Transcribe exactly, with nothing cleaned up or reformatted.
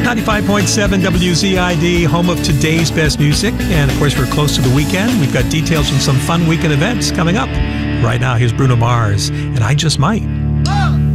ninety-five point seven W Z I D, home of today's best music. And of course, we're close to the weekend. We've got details on some fun weekend events coming up. Right now, here's Bruno Mars, and I Just Might.